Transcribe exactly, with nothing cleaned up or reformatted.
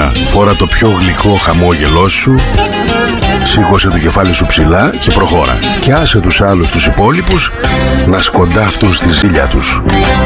Τώρα φόρα το πιο γλυκό χαμόγελό σου, σήκωσε το κεφάλι σου ψηλά και προχώρα. Και άσε τους άλλους τους υπόλοιπους να σκοντάφτουν στη ζήλια τους.